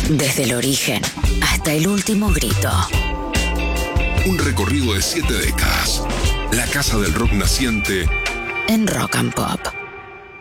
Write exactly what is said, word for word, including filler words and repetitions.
Desde el origen hasta el último grito. Un recorrido de siete décadas. La casa del rock naciente en Rock and Pop.